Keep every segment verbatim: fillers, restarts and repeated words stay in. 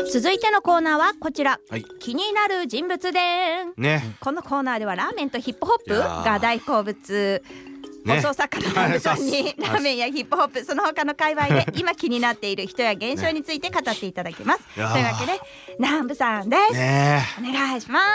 続いてのコーナーはこちら、 はい、 気になる人物伝、ね、このコーナーではラーメンとヒップホップが大好物、放送作家の南部さんにラーメンやヒップホップその他の界隈で今気になっている人や現象について語っていただきます、ね、というわけで南部さんです、ね、お願いします。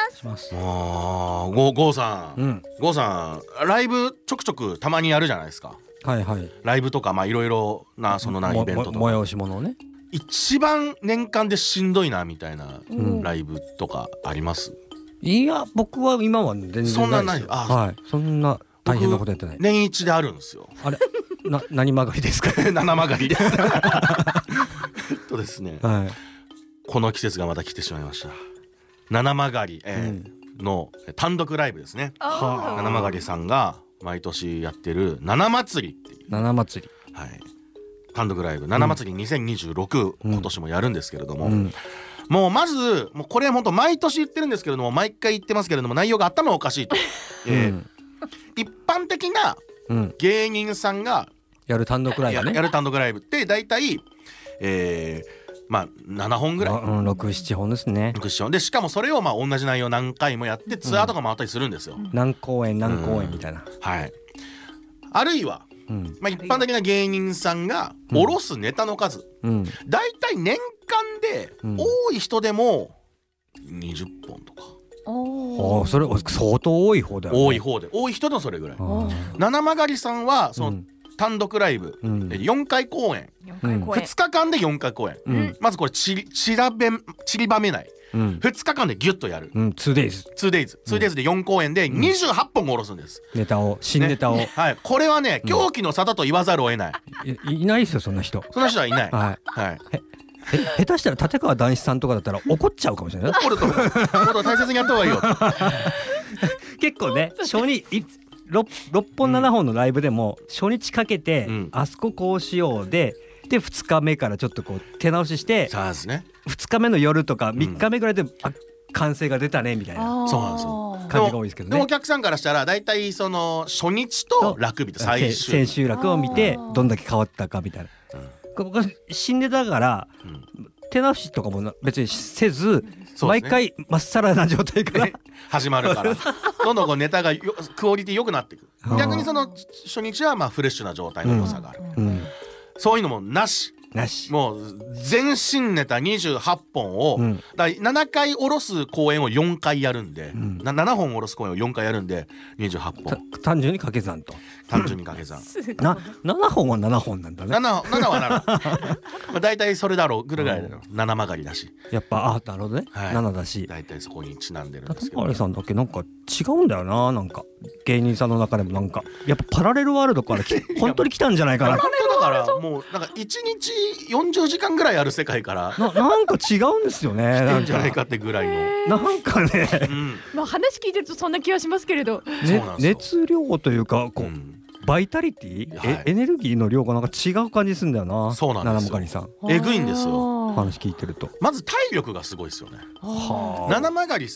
もうゴーゴーさん、うん、ゴーさんライブちょくちょくたまにやるじゃないですか。 はいはい。 ライブとかまあいろいろなそのなイベントとか催し物をね。 一番年間でしんどいなみたいなライブとかあります？ うん、いや僕は今は全然ないですよ。そんなない。あ、はい。そんな大変なことやってない。 年一であるんですよ。 あれな何曲がりですか？ 七曲がりです。とですね、はい。この季節がまた来てしまいました。七曲がり、えーうん、の単独ライブですね。七曲がりさんが毎年やってる七祭りっていう。 七祭り。 はい。単独ライブ七祭りにせんにじゅうろく、うん、今年もやるんですけれども、うん、もうまずもうこれ本当毎年言ってるんですけれども毎回言ってますけれども内容が頭おかしいと、えーうん、一般的な芸人さんがやる単独ライブね、 やる単独ライブって大体、えー、まあななほんぐらい、 うん、ろく、ななほんですね。 ろく、ななほんでしかもそれをまあ同じ内容何回もやってツアーとかもあったりするんですよ、うん、 何公演何公演みたいな、 はい。あるいはうんまあ、一般的な芸人さんが下ろすネタの数、うん、だいたい年間で多い人でもにじゅっぽんとか、 うん、それ相当多い方だよね。 多い方で多い人のそれぐらい。七曲りさんはその単独ライブ、うん、よんかい公演、うん、ふつかかんでよんかい公演、うん、まずこれちり、ちらべちりばめない、うん、ふつかかんでギュッとやる、 うん、ツーデイズツーデイズ ツーデイズでよん公演でにじゅうはっぽんも下ろすんです、 うん、ネタを新ネタを、ねはい、これはね狂気の沙汰と言わざるを得ない、 い, いないですよそんな人。 そんな人はいない、はいはい、え下手したら立川談志さんとかだったら怒っちゃうかもしれない。 怒ると思う。もっと大切にやった方がいいよ。 結構ね初日ろっぽんななほんのライブでも初日かけて、うん、あそここうしようででふつかめからちょっとこう手直ししてそうですね、 ふつかめの夜とかみっかめぐらいで、うん、あ完成が出たねみたいな、 そうなんですよ感じが多いですけどね。 でもお客さんからしたらだいたいその初日と落日と最終千秋楽を見てどんだけ変わったかみたいな、うん、ここ新ネタだから、うん、手直しとかも別にせず、ね、毎回まっさらな状態から始まるからどんどんこうネタがよクオリティ良くなっていく。逆にその初日はまあフレッシュな状態の良さがある、うんうん、そういうのもなしなしもう全新ネタにじゅうはっぽんを、うん、だななかい下ろす公演をよんかいやるんで、うん、ななほん下ろす公演をよんかいやるんでにじゅうはっぽん単純に掛け算と単純に掛け算なななほんはななほんなんだね。 なな, ななはななまあ大体それだろうぐらいだろう、うん、なな曲がりだしやっぱあなるほどね、はい、ななだし大体そこにちなんでるんですけど、 高橋さんだけなんか違うんだよな。なんか芸人さんの中でもなんかやっぱパラレルワールドから本当に来たんじゃないかな。 パラレルだからもうなんかいちにちよんじゅうじかんぐらいある世界からな, なんか違うんですよね。 来てんじゃないかってぐらいのなんかね、 うん、まあ話聞いてるとそんな気はしますけれど、 ね、熱量というかこう、うん、バイタリティ、はい、エネルギーの量がなんか違う感じするんだよな。 そうなんですよ。 七曲りさんえぐいんですよ。 話聞いてるとまず体力がすごいですよね。七曲り